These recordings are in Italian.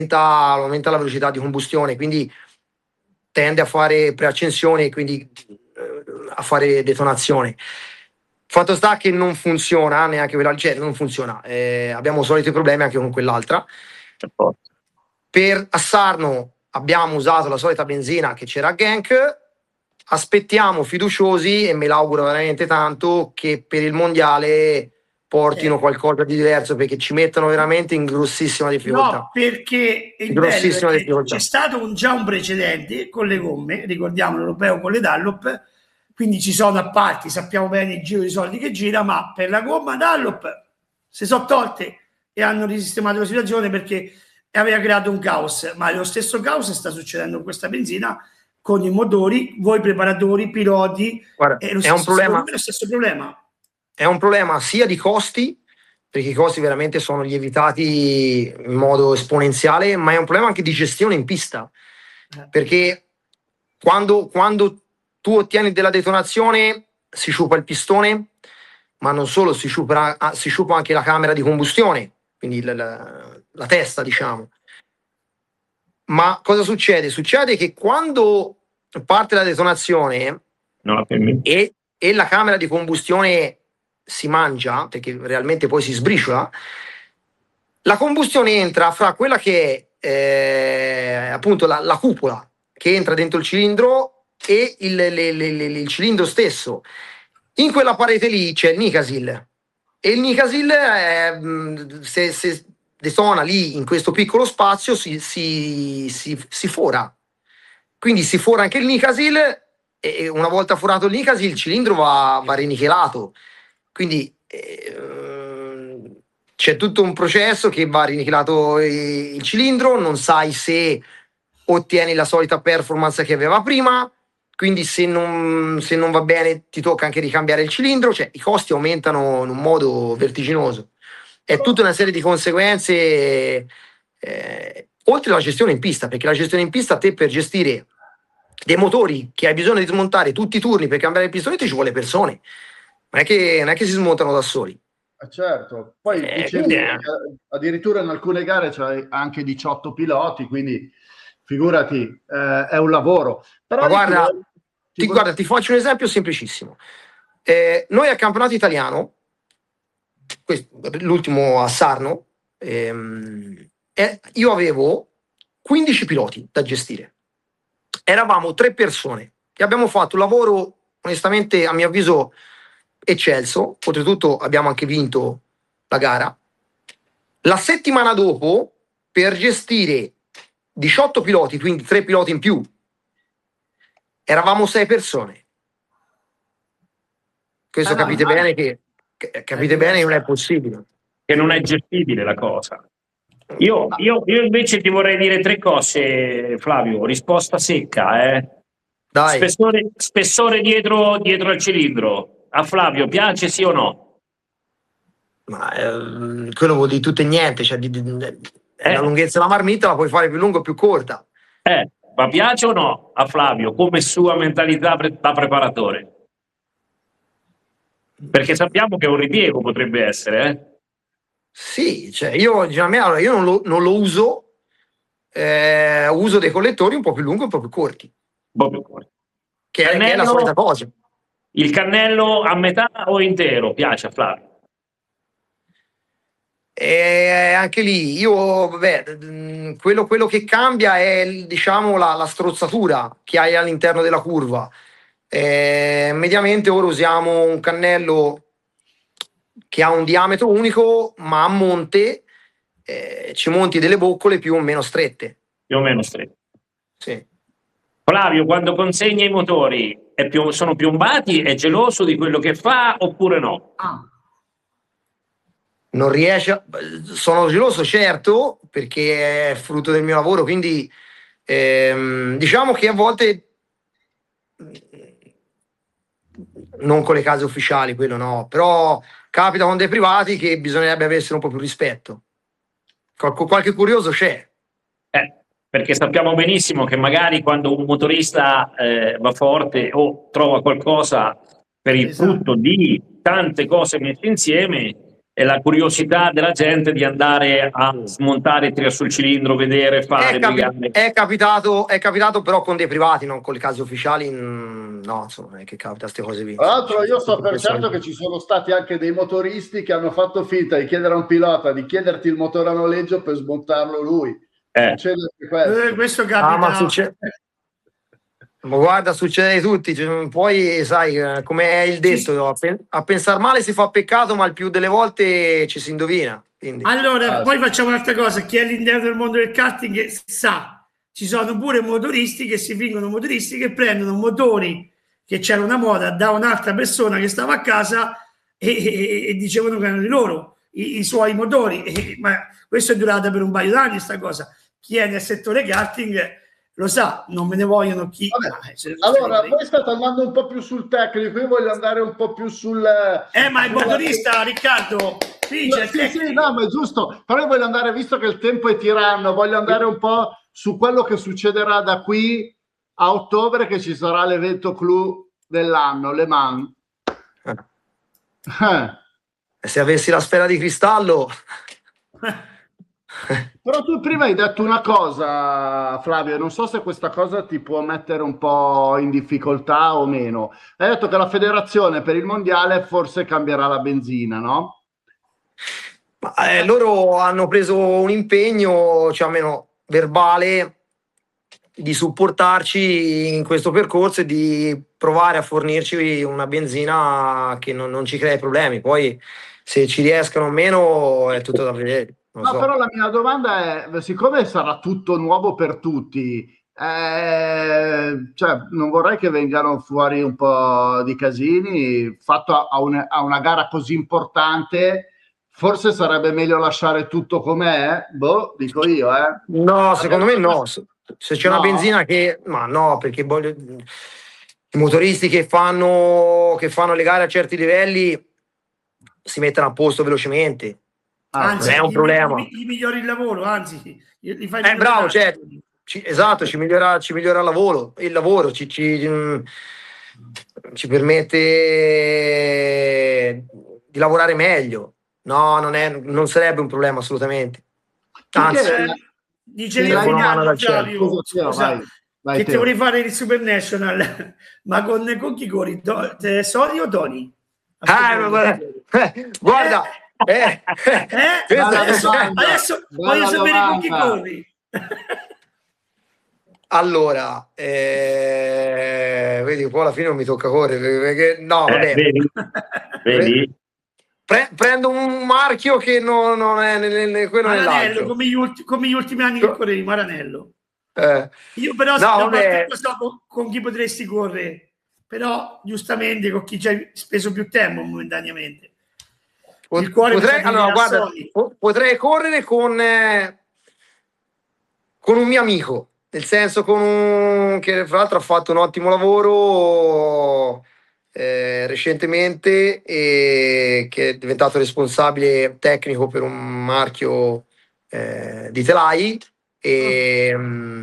aumenta la velocità di combustione, quindi tende a fare preaccensione e quindi a fare detonazione. Fatto sta che non funziona neanche quella, cioè non funziona. Abbiamo soliti problemi anche con quell'altra. Per a Sarno abbiamo usato la solita benzina che c'era a Genk. Aspettiamo fiduciosi, e me l'auguro veramente tanto, che per il mondiale portino qualcosa di diverso, perché ci mettono veramente in grossissima difficoltà. No, perché il bello è che c'è stato già un precedente con le gomme, ricordiamo l'europeo con le Dunlop, quindi ci sono appalti, sappiamo bene il giro di soldi che gira, ma per la gomma Dunlop si sono tolte e hanno risistemato la situazione perché aveva creato un caos, ma lo stesso caos sta succedendo con questa benzina, con i motori, voi preparatori, piloti. Guarda, è un problema. Lo stesso problema. È un problema sia di costi, perché i costi veramente sono lievitati in modo esponenziale, ma è un problema anche di gestione in pista, perché quando tu ottieni della detonazione si sciupa il pistone, ma non solo, si sciupa anche la camera di combustione, quindi la testa, diciamo. Ma cosa succede? Succede che quando parte la detonazione e la camera di combustione si mangia, perché realmente poi si sbriciola, la combustione entra fra quella che è appunto la cupola che entra dentro il cilindro e il cilindro stesso. In quella parete lì c'è il Nicasil, e il Nicasil se detona lì in questo piccolo spazio si fora, quindi si fora anche il Nicasil, e una volta forato il Nicasil il cilindro va rinichelato, quindi c'è tutto un processo che va rinichelato il cilindro, non sai se ottieni la solita performance che aveva prima, quindi se non va bene ti tocca anche ricambiare il cilindro, cioè i costi aumentano in un modo vertiginoso. È tutta una serie di conseguenze, oltre alla gestione in pista, perché la gestione in pista, te per gestire dei motori che hai bisogno di smontare tutti i turni per cambiare il pistone ci vuole persone, non è che si smontano da soli. Certo, poi dicevi, addirittura in alcune gare c'è anche 18 piloti, quindi figurati, è un lavoro. Però ma guarda, ti faccio un esempio semplicissimo. Noi al campionato italiano, l'ultimo a Sarno, io avevo 15 piloti da gestire. Eravamo 3 persone che abbiamo fatto un lavoro onestamente, a mio avviso, eccelso. Oltretutto abbiamo anche vinto la gara. La settimana dopo, per gestire 18 piloti, quindi 3 piloti in più, eravamo 6 persone. Questo capite bene che non è possibile, che non è gestibile la cosa. Io invece ti vorrei dire 3 cose, Flavio. Risposta secca, Dai. Spessore dietro al cilindro. A Flavio piace, sì o no? Ma quello vuol dire tutto e niente, cioè la lunghezza della marmitta la puoi fare più lunga o più corta. Ma piace o no a Flavio come sua mentalità da preparatore? Perché sappiamo che un ripiego potrebbe essere, Sì, cioè io non lo uso, uso dei collettori un po' più lunghi e un po' più corti. Un po' più corti. Che è la solita cosa. Il cannello a metà o intero piace a Flavio? Anche lì io, quello che cambia è, diciamo, la strozzatura che hai all'interno della curva. Mediamente ora usiamo un cannello che ha un diametro unico, ma a monte ci monti delle boccole più o meno strette. Più o meno strette. Sì. Flavio, quando consegna i motori sono piombati? È geloso di quello che fa oppure no? Non riesce sono geloso, certo, perché è frutto del mio lavoro, quindi diciamo che a volte, non con le case ufficiali, quello no, però capita con dei privati che bisognerebbe avere un po' più rispetto. Qualche curioso c'è. Perché sappiamo benissimo che magari quando un motorista va forte o trova qualcosa per il frutto di tante cose messe insieme, è la curiosità della gente di andare a smontare, tirare sul cilindro, vedere, fare. È capitato però con dei privati, non con le case ufficiali. No, insomma, non è che capita queste cose lì. Tra l'altro io so per certo che ci sono stati anche dei motoristi che hanno fatto finta di chiedere a un pilota di chiederti il motore a noleggio per smontarlo lui. Succede anche questo capita. Ma guarda, succede di tutti. Poi sai come è il detto, a pensare male si fa peccato, ma il più delle volte ci si indovina. Quindi. Allora, poi facciamo un'altra cosa: chi è all'interno del mondo del karting sa, ci sono pure motoristi che si fingono motoristi che prendono motori che c'era una moda da un'altra persona che stava a casa e dicevano che erano di loro i suoi motori, ma questo è durato per un paio d'anni sta cosa. Chi è nel settore karting lo sa, non me ne vogliono chi. Allora, voi state andando un po' più sul tecnico, io voglio andare un po' più sul. Ma il motorista, Riccardo, sì, no, ma è giusto. Però io voglio andare, visto che il tempo è tiranno, voglio andare un po' su quello che succederà da qui a ottobre, che ci sarà l'evento clou dell'anno, Le Mans. Se avessi la sfera di cristallo. Però tu prima hai detto una cosa, Flavio, non so se questa cosa ti può mettere un po' in difficoltà o meno. Hai detto che la federazione per il mondiale forse cambierà la benzina, no? Loro hanno preso un impegno, cioè almeno verbale, di supportarci in questo percorso e di provare a fornirci una benzina che non ci crea problemi. Poi se ci riescono o meno è tutto da vedere. No, però la mia domanda è, siccome sarà tutto nuovo per tutti, cioè, non vorrei che vengano fuori un po' di casini fatto a una gara così importante. Forse sarebbe meglio lasciare tutto com'è, dico io, No, secondo me no. Se c'è una benzina ma no, perché i motoristi che fanno le gare a certi livelli si mettono a posto velocemente. Anzi, è un problema. Gli migliori il lavoro, anzi, gli fai bravo, certo. Esatto, ci migliora il lavoro, ci permette di lavorare meglio. No, non sarebbe un problema assolutamente. Anzi, dicevi Flavio, che ti vorrei fare il Super National, ma con chi corri? Sony o Tony? Guarda. Adesso voglio sapere con chi corri. Allora, vedi, poi alla fine non mi tocca correre perché no, vabbè. Vedi? Prendo un marchio che non è quello Maranello, come gli ultimi anni che correvi, Maranello. Io però so con chi potresti correre, però giustamente con chi ci hai speso più tempo momentaneamente. Potrei correre con un mio amico, nel senso che fra l'altro ha fatto un ottimo lavoro recentemente e che è diventato responsabile tecnico per un marchio di telai e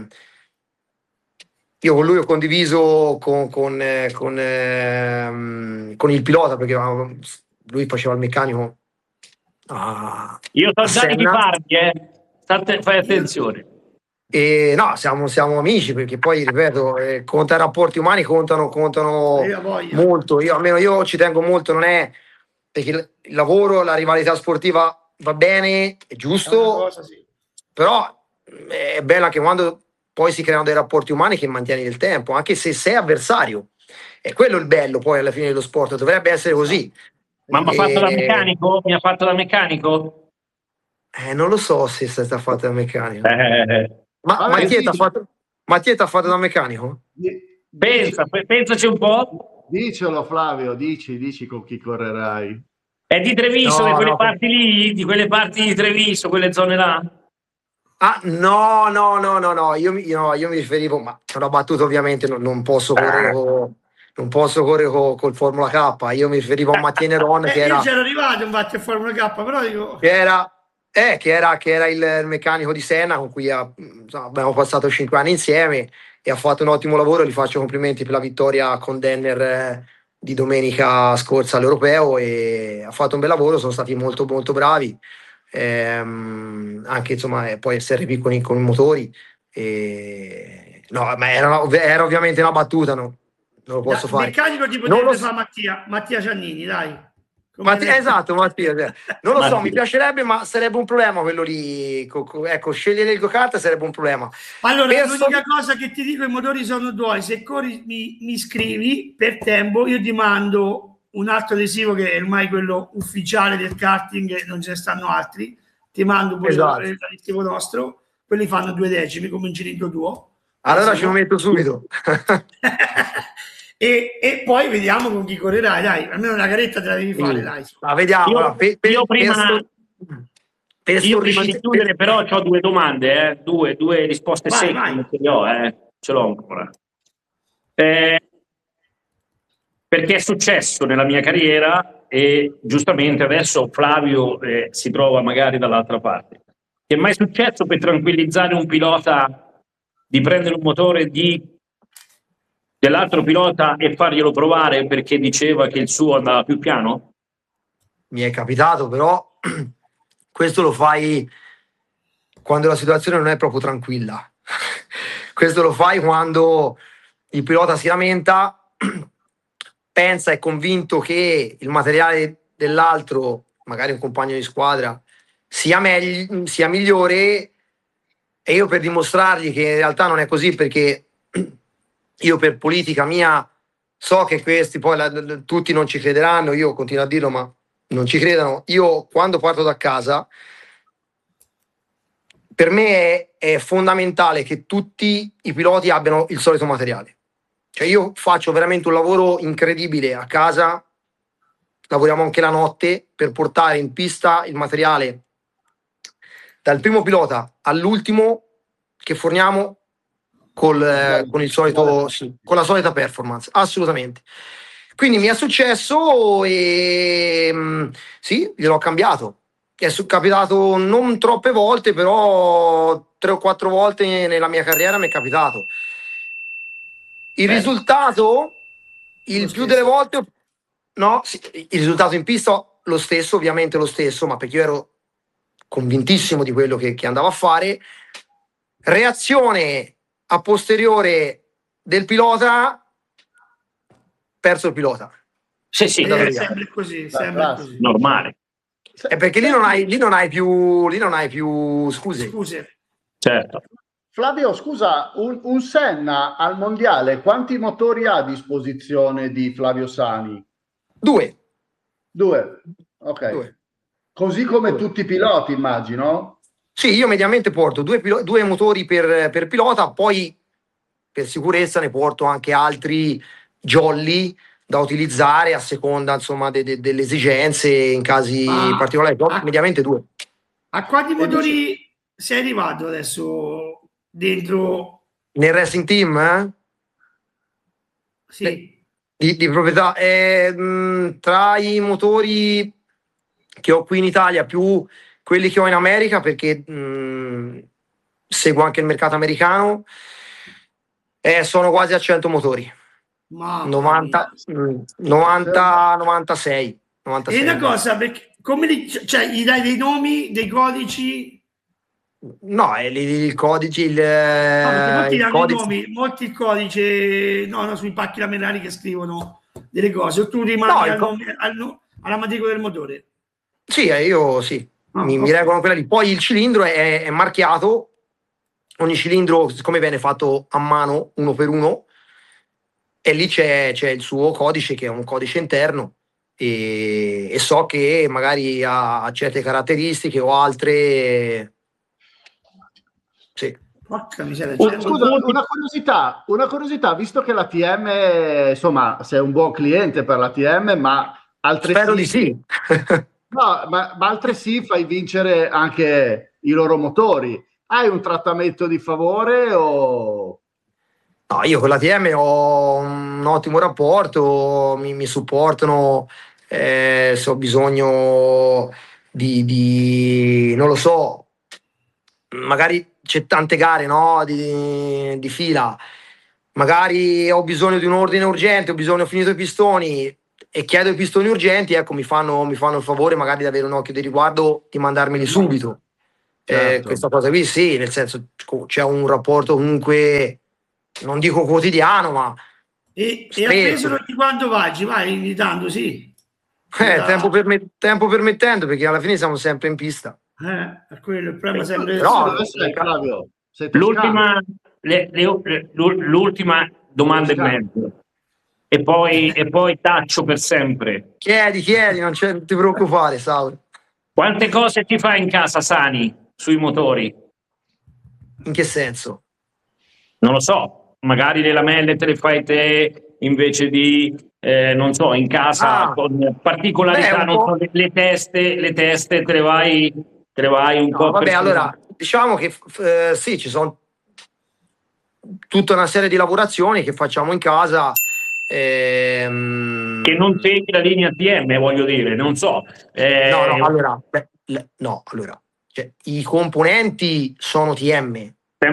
io con lui ho condiviso con il pilota perché lui faceva il meccanico. Io so già di chi parli, fai attenzione. No, siamo amici perché poi ripeto, conta i rapporti umani, contano molto. Io ci tengo molto, non è perché il lavoro, la rivalità sportiva va bene, è giusto, però è bello anche quando poi si creano dei rapporti umani che mantieni nel tempo, anche se sei avversario. È quello il bello poi alla fine dello sport, dovrebbe essere così. Ma mi ha fatto da meccanico? Mi ha fatto da meccanico? Non lo so se è stata fatta da meccanico. Ma chi ti ha fatto da meccanico? Pensaci un po'. Dicelo Flavio, dici con chi correrai. È di Treviso, parti lì, di quelle parti di Treviso, quelle zone là? No, io mi riferivo, ma è una battuta ovviamente, non posso correre col Formula K, io mi riferivo a Mattia Neron che era... Io c'ero arrivato infatti a Formula K, però dico... Che era il meccanico di Senna con cui abbiamo passato 5 anni insieme e ha fatto un ottimo lavoro, gli faccio complimenti per la vittoria con Denner di domenica scorsa all'Europeo e ha fatto un bel lavoro, sono stati molto molto bravi, anche insomma poi SRP con i motori, no, ma era ovviamente una battuta, no? Non lo posso fare. Meccanico ti potrebbe fare Mattia Giannini, dai. Esatto, Mattia. Non lo so, mi piacerebbe, ma sarebbe un problema quello lì. Ecco, scegliere il go-kart sarebbe un problema. Allora, l'unica cosa che ti dico, i motori sono due. Se corri mi scrivi per tempo, io ti mando un altro adesivo che è ormai quello ufficiale del karting, non ce ne stanno altri. Ti mando pure l'adesivo nostro, quelli fanno 2 decimi come un cilindro tuo. Allora ci metto subito. E poi vediamo con chi correrai, dai, almeno una garetta te la devi fare, dai. Ma vediamo. Io prima di chiudere però ho 2 domande, due risposte secche, ce l'ho ancora. Perché è successo nella mia carriera e giustamente adesso Flavio si trova magari dall'altra parte. Ti è mai successo per tranquillizzare un pilota di prendere un motore dell'altro pilota e farglielo provare perché diceva che il suo andava più piano? Mi è capitato, però questo lo fai quando la situazione non è proprio tranquilla. Questo lo fai quando il pilota si lamenta, pensa, è convinto che il materiale dell'altro, magari un compagno di squadra, sia migliore, e io per dimostrargli che in realtà non è così, perché io per politica mia so che questi poi tutti non ci crederanno, io continuo a dirlo ma non ci credono. Io quando parto da casa, per me è fondamentale che tutti i piloti abbiano il solito materiale. Cioè io faccio veramente un lavoro incredibile a casa, lavoriamo anche la notte per portare in pista il materiale dal primo pilota all'ultimo che forniamo con il solito, con la solita performance, assolutamente. Quindi mi è successo e sì, gliel'ho cambiato. È capitato non troppe volte, però 3 o 4 volte nella mia carriera mi è capitato. Il risultato, il più delle volte, no, sì, il risultato in pista lo stesso, ovviamente lo stesso, ma perché io ero convintissimo di quello che andavo a fare. Reazione a posteriore del pilota, perso il pilota. Sì, sempre così, normale. È perché lì non hai più scuse. Certo. Flavio, scusa, un Senna al mondiale quanti motori ha a disposizione di Flavio Sani? 2. Ok. 2. Così come tutti i piloti, immagino? Sì, io mediamente porto 2 motori per pilota, poi per sicurezza ne porto anche altri jolly da utilizzare a seconda, insomma, delle esigenze in casi particolari, mediamente 2. A quanti motori sei arrivato adesso dentro? Nel racing team? Sì. Di proprietà. Tra i motori che ho qui in Italia più quelli che ho in America, perché seguo anche il mercato americano, sono quasi a 100 motori. 90, 96. E una cosa, perché, cioè, gli dai dei nomi, dei codici? No, il codice, molti il codice, no, sui pacchi lamelari che scrivono delle cose, o tu rimani alla matricola del motore? Sì, io sì, mi regolano quella lì. Poi il cilindro è marchiato, ogni cilindro, siccome viene fatto a mano, uno per uno, e lì c'è il suo codice, che è un codice interno, e so che magari ha certe caratteristiche o altre. Sì. Scusa, una curiosità, visto che l'ATM, insomma, sei un buon cliente per l'ATM, ma altresì... Spero di sì. No, ma altresì fai vincere anche i loro motori. Hai un trattamento di favore o... No, io con l'ATM ho un ottimo rapporto, mi supportano se ho bisogno non lo so, magari c'è tante gare, no, di fila, magari ho bisogno di un ordine urgente, ho finito i pistoni e chiedo i pistoni urgenti, ecco, mi fanno il favore magari di avere un occhio di riguardo, di mandarmeli subito. Certo. Questa cosa qui sì, nel senso c'è un rapporto comunque, non dico quotidiano, ma e a Pesaro di quando vai invitando, sì. Tempo permettendo, perché alla fine siamo sempre in pista. Quello il problema sempre. Però l'ultima domanda e mezzo. E poi taccio per sempre. Chiedi, non ti preoccupare, Sauro. Quante cose ti fai in casa, Sani, sui motori? In che senso? Non lo so, magari le lamelle te le fai te invece di, non so, in casa con particolarità, non so, le teste te le vai un po'. Vabbè, allora, diciamo che sì, ci sono tutta una serie di lavorazioni che facciamo in casa. Che non segui la linea TM, voglio dire, non so. Allora, cioè, i componenti sono TM.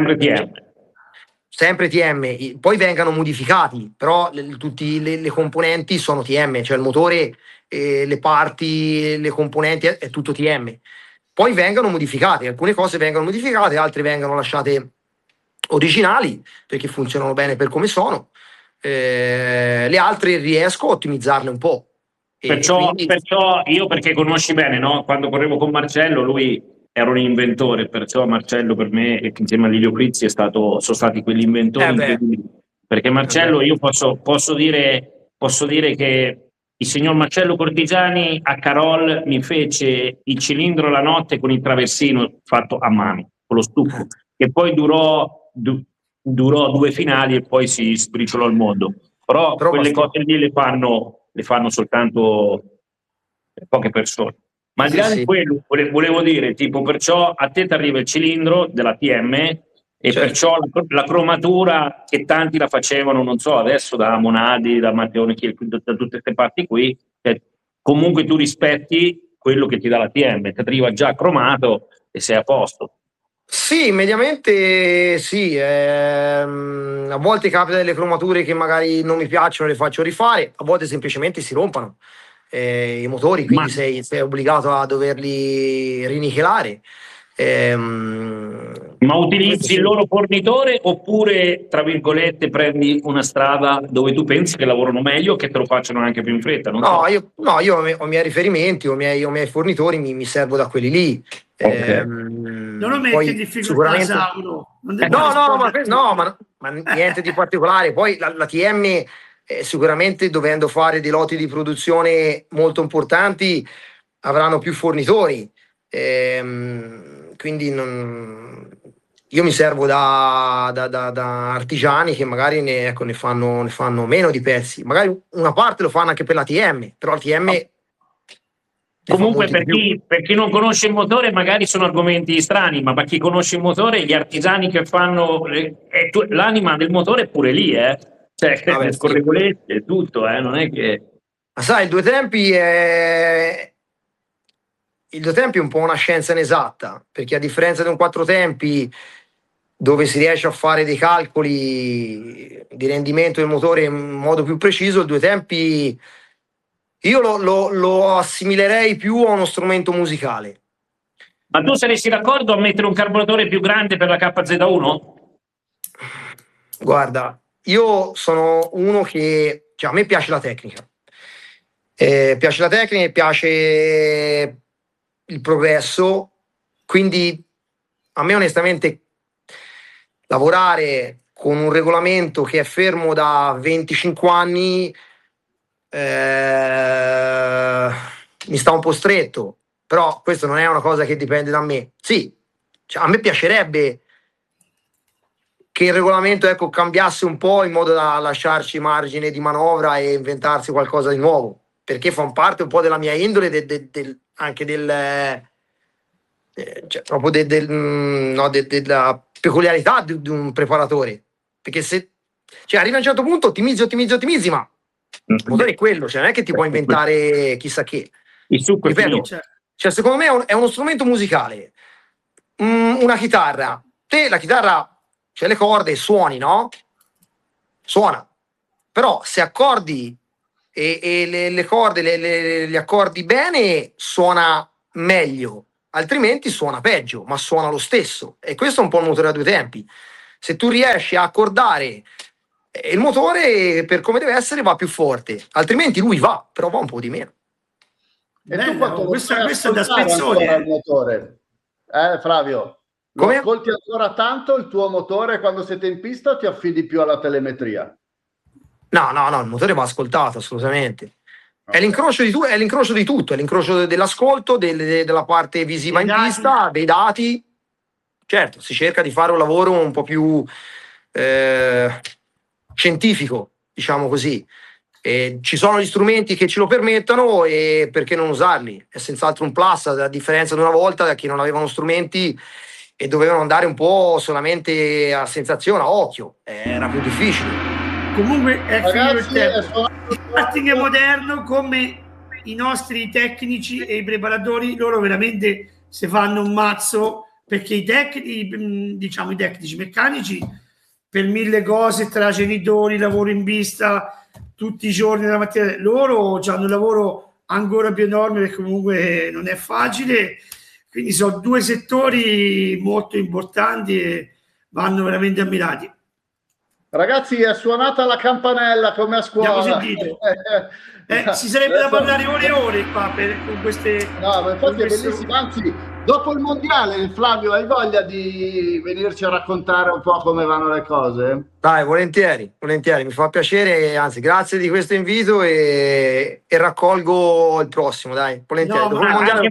Sempre TM, poi vengano modificati, però tutte le componenti sono TM, cioè il motore, le parti, le componenti è tutto TM. Poi vengono modificate, alcune cose vengono modificate, altre vengono lasciate originali perché funzionano bene per come sono. Le altre riesco a ottimizzarle un po'. Perciò io, perché conosci bene, no? Quando correvo con Marcello, lui era un inventore, perciò Marcello per me, insieme a Lilio Crizzi, sono stati quegli inventori. Perché Marcello, io posso dire che il signor Marcello Cortigiani a Carol mi fece il cilindro la notte con il traversino fatto a mano, con lo stucco, che poi durò 2 finali e poi si sbriciolò il mondo. Però quelle cose lì le fanno soltanto poche persone. Ma al di là di quello, volevo dire, tipo, perciò a te ti arriva il cilindro della TM e perciò la cromatura che tanti la facevano, non so, adesso da Monadi, da Matteone, da tutte queste parti qui, comunque tu rispetti quello che ti dà la TM, ti arriva già cromato e sei a posto. Sì, mediamente sì, a volte capita delle cromature che magari non mi piacciono, le faccio rifare, a volte semplicemente si rompono i motori, quindi sei obbligato a doverli rinichelare. Ma utilizzi il loro fornitore oppure, tra virgolette, prendi una strada dove tu pensi che lavorano meglio, che te lo facciano anche più in fretta? Io ho i miei riferimenti, ho i miei fornitori, mi servo da quelli lì. Non lo metti in difficoltà, Sauro. Ma niente di particolare. Poi la TM, sicuramente dovendo fare dei lotti di produzione molto importanti, avranno più fornitori. Quindi io mi servo da artigiani che magari ne fanno meno di pezzi. Magari una parte lo fanno anche per la TM, però la TM... Comunque per chi non conosce il motore magari sono argomenti strani, ma per chi conosce il motore, gli artigiani che fanno l'anima del motore è pure lì, cioè le scorrevolette, tutto, non è che... Ma sai, il due tempi è un po' una scienza inesatta, perché a differenza di un quattro tempi dove si riesce a fare dei calcoli di rendimento del motore in modo più preciso, il due tempi io lo assimilerei più a uno strumento musicale. Ma tu saresti d'accordo a mettere un carburatore più grande per la KZ1? Guarda, io sono uno che... Cioè, a me piace la tecnica. Piace il progresso, quindi a me onestamente lavorare con un regolamento che è fermo da 25 anni mi sta un po' stretto, però questo non è una cosa che dipende da me. Sì, cioè, a me piacerebbe che il regolamento cambiasse un po' in modo da lasciarci margine di manovra e inventarsi qualcosa di nuovo, perché fa parte un po' della mia indole, anche proprio della peculiarità di un preparatore, perché se arrivi a un certo punto ottimizzi, ma il motore è quello, cioè non è che ti puoi inventare chissà che. Ripeto, cioè, secondo me è uno strumento musicale. Una chitarra, te la chitarra c'è le corde, suoni, no? suona. Però se accordi e le corde li accordi bene, suona meglio, altrimenti suona peggio, ma suona lo stesso. E questo è un po' il motore a due tempi. Se tu riesci a accordare il motore per come deve essere, va più forte, altrimenti lui va, però va un po' di meno. E tu quanto questo è da spezzone il motore, Flavio? Come? Ascolti ancora tanto il tuo motore quando siete in pista o ti affidi più alla telemetria? No, il motore va ascoltato assolutamente. Okay. È l'incrocio di tutto, è l'incrocio dell'ascolto, della parte visiva in pista, dei dati. Certo, si cerca di fare un lavoro un po' più scientifico, diciamo così. Ci sono gli strumenti che ce lo permettono e perché non usarli? È senz'altro un plus, a differenza di una volta da chi non avevano strumenti e dovevano andare un po' solamente a sensazione, a occhio, era più difficile. Comunque è finito il tempo. Il karting è moderno, come i nostri tecnici e i preparatori, loro veramente si fanno un mazzo, perché i tecnici meccanici per 1000 cose, tra genitori, lavoro in pista tutti i giorni della mattina, loro hanno un lavoro ancora più enorme, perché comunque non è facile. Quindi sono due settori molto importanti e vanno veramente ammirati. Ragazzi, è suonata la campanella come a scuola. Si sarebbe da parlare ore e ore qua con queste... No, ma infatti è bellissimo. Anzi, dopo il mondiale, Flavio, hai voglia di venirci a raccontare un po' come vanno le cose? Dai, volentieri, mi fa piacere, anzi, grazie di questo invito e raccolgo il prossimo, dai, volentieri. No, dopo il mondiale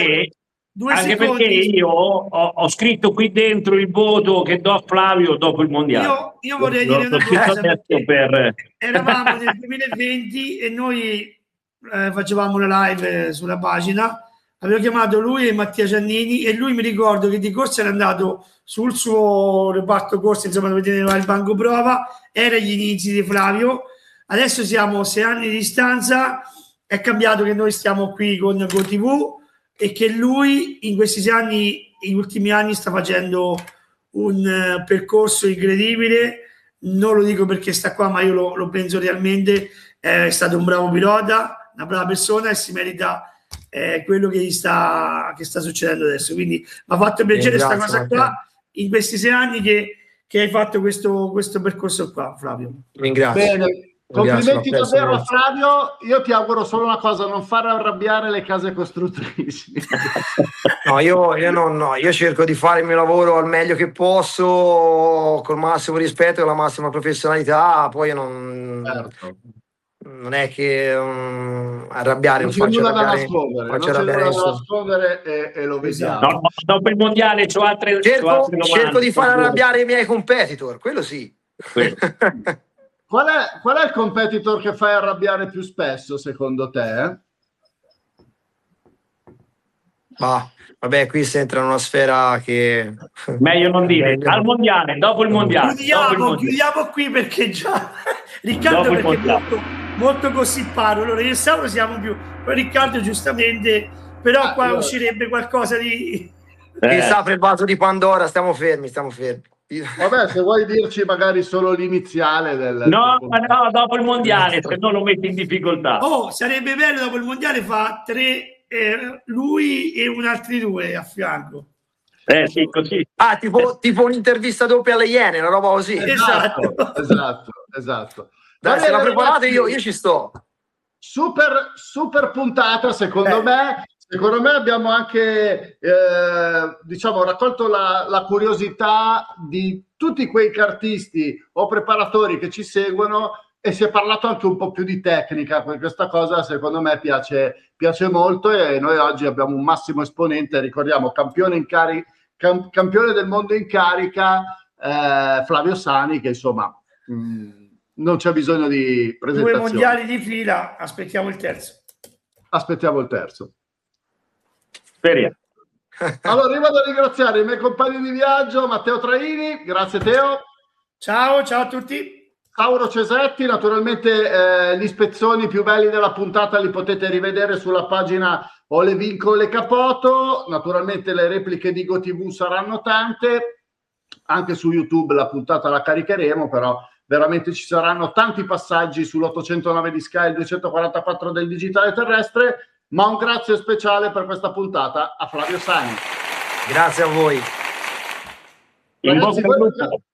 perché io ho scritto qui dentro il voto che do a Flavio dopo il mondiale. Io vorrei dire una cosa, eravamo nel 2020 e noi facevamo una live sulla pagina, avevo chiamato lui e Mattia Giannini e lui, mi ricordo che di corsa era andato sul suo reparto corsa, insomma dove teneva il banco prova, era gli inizi di Flavio. Adesso siamo 6 anni di distanza, è cambiato che noi stiamo qui con GoTV e che lui in questi 6 anni, negli ultimi anni, sta facendo un percorso incredibile. Non lo dico perché sta qua, ma io lo penso realmente. È stato un bravo pilota, una brava persona e si merita quello che sta succedendo adesso. Quindi mi ha fatto piacere questa cosa qua in questi 6 anni che hai fatto questo percorso qua, Flavio. Ringrazio. Bene. Complimenti davvero a Flavio. Io ti auguro solo una cosa: non far arrabbiare le case costruttrici. No, io cerco di fare il mio lavoro al meglio che posso, col massimo rispetto e la massima professionalità. Poi non è che arrabbiare, non c'è nulla da nascondere e lo vediamo. No, dopo il mondiale c'ho altre cerco di far arrabbiare i miei competitor, quello sì. Qual è il competitor che fai arrabbiare più spesso, secondo te? Vabbè, qui si entra in una sfera che... Meglio non dire. Al mondiale, dopo il mondiale. Chiudiamo qui perché già... Riccardo perché è molto gossipato. Allora io e Sauro siamo più... Poi Riccardo giustamente... Però qua uscirebbe qualcosa di... Chi sa per il vaso di Pandora, stiamo fermi. Vabbè, se vuoi dirci magari solo l'iniziale del... No, dopo il mondiale, se no lo metti in difficoltà. Sarebbe bello dopo il mondiale fa 3 lui e un altri 2 a fianco. Sì, così. Tipo un'intervista doppia alle Iene, una roba così. Esatto. Dai, se la preparate io ci sto. Super puntata, secondo me. Secondo me abbiamo anche raccolto la curiosità di tutti quei kartisti o preparatori che ci seguono e si è parlato anche un po' più di tecnica. Questa cosa secondo me piace molto e noi oggi abbiamo un massimo esponente, ricordiamo, campione del mondo in carica, Flavio Sani, che insomma non c'è bisogno di presentazione. 2 mondiali di fila, aspettiamo il terzo. Speriamo. Allora io vado a ringraziare i miei compagni di viaggio, Matteo Traini, grazie Teo. Ciao a tutti. Sauro Cesetti, naturalmente gli spezzoni più belli della puntata li potete rivedere sulla pagina Ole Vincole Capoto, naturalmente le repliche di GoTV saranno tante, anche su YouTube la puntata la caricheremo, però veramente ci saranno tanti passaggi sull'809 di Sky, il 244 del digitale terrestre, ma un grazie speciale per questa puntata a Flavio Sani. Grazie a voi. Ragazzi,